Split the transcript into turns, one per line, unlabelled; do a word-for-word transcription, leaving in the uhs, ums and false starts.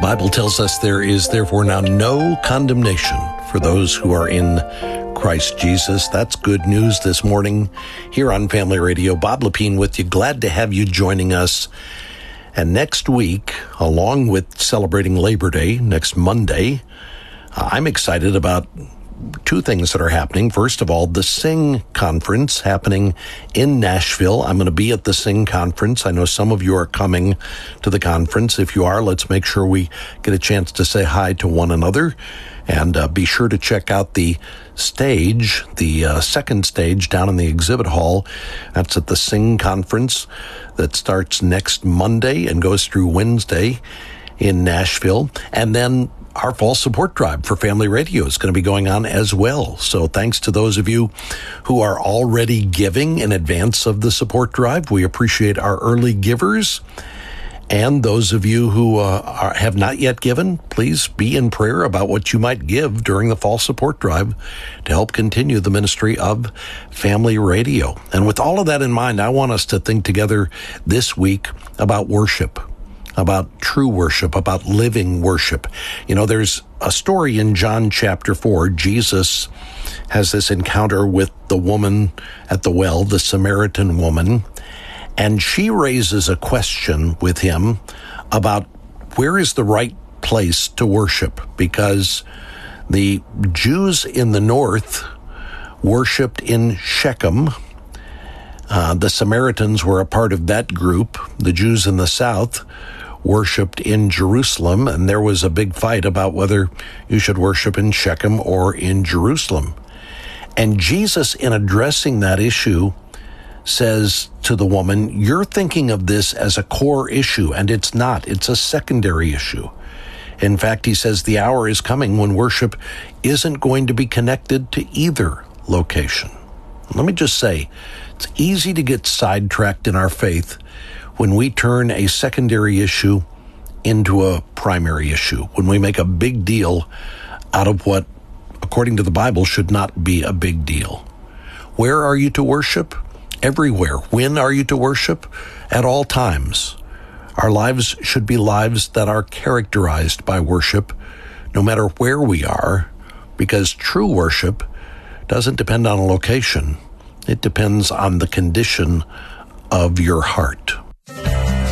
Bible tells us there is therefore now no condemnation for those who are in Christ Jesus. That's good news this morning here on Family Radio. Bob Lepine with you. Glad to have you joining us. And next week, along with celebrating Labor Day, next Monday, uh, I'm excited about two things that are happening. First of all, the Sing Conference happening in Nashville. I'm going to be at the Sing Conference. I know some of you are coming to the conference. If you are, let's make sure we get a chance to say hi to one another. And uh, be sure to check out the stage, the uh, second stage down in the exhibit hall. That's at the Sing Conference that starts next Monday and goes through Wednesday in Nashville. And then our fall support drive for Family Radio is going to be going on as well. So thanks to those of you who are already giving in advance of the support drive. We appreciate our early givers. And those of you who uh, are, have not yet given, please be in prayer about what you might give during the fall support drive to help continue the ministry of Family Radio. And with all of that in mind, I want us to think together this week about worship, about true worship, about living worship. You know, there's a story in John chapter four. Jesus has this encounter with the woman at the well, the Samaritan woman, and she raises a question with him about where is the right place to worship, because the Jews in the north worshiped in Shechem. Uh, the Samaritans were a part of that group. The Jews in the south worshipped in Jerusalem, and there was a big fight about whether you should worship in Shechem or in Jerusalem. And Jesus, in addressing that issue, says to the woman, you're thinking of this as a core issue, and it's not. It's a secondary issue. In fact, he says the hour is coming when worship isn't going to be connected to either location. Let me just say, it's easy to get sidetracked in our faith when we turn a secondary issue into a primary issue, when we make a big deal out of what, according to the Bible, should not be a big deal. Where are you to worship? Everywhere. When are you to worship? At all times. Our lives should be lives that are characterized by worship, no matter where we are, because true worship doesn't depend on a location. It depends on the condition of your heart.